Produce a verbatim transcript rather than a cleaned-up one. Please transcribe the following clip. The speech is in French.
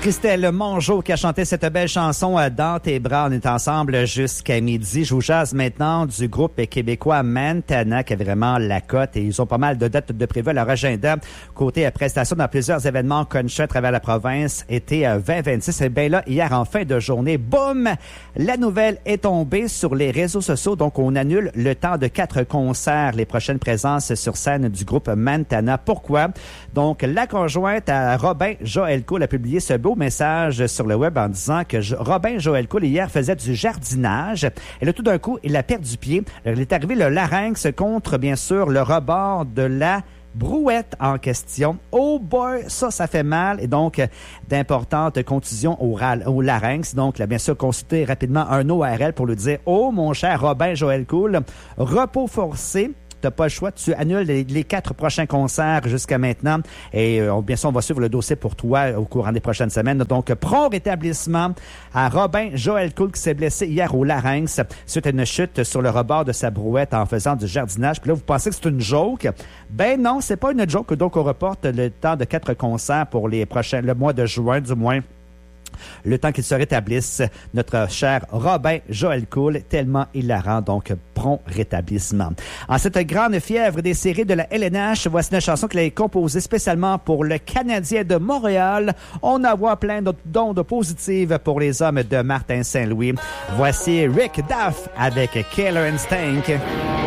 Christelle Mongeau qui a chanté cette belle chanson dans tes bras. On est ensemble jusqu'à midi. Je vous jase maintenant du groupe québécois Mantana qui a vraiment la cote et ils ont pas mal de dates de prévues à leur agenda. Côté prestation dans plusieurs événements connus à travers la province, été vingt vingt-six. Et bien là, hier en fin de journée, boum! La nouvelle est tombée sur les réseaux sociaux. Donc, on annule le temps de quatre concerts, les prochaines présences sur scène du groupe Mantana. Pourquoi? Donc, la conjointe à Robin Joël Cool a publié ce beau message sur le web en disant que Robin Joël Cool hier faisait du jardinage et là tout d'un coup il a perdu pied. Il est arrivé le larynx contre bien sûr le rebord de la brouette en question. Oh boy, ça, ça fait mal. Et donc, d'importantes contusions au, au larynx. Donc, là, bien sûr, consultez rapidement un O R L pour lui dire « Oh, mon cher Robin Joël Cool, repos forcé. » T'as pas le choix, tu annules les, les quatre prochains concerts jusqu'à maintenant et euh, bien sûr, on va suivre le dossier pour toi au courant des prochaines semaines. Donc, prompt rétablissement à Robin Joël Cool qui s'est blessé hier au larynx suite à une chute sur le rebord de sa brouette en faisant du jardinage. Puis là, vous pensez que c'est une joke? Ben non, c'est pas une joke. Donc, on reporte le temps de quatre concerts pour les prochains, le mois de juin du moins. Le temps qu'il se rétablisse, notre cher Robin Joël Cool, tellement hilarant, donc prompt rétablissement. En cette grande fièvre des séries de la L N H, voici une chanson qu'il a composée spécialement pour le Canadien de Montréal. On envoie plein d'ondes positives pour les hommes de Martin Saint-Louis. Voici Rick Duff avec Killer Instinct.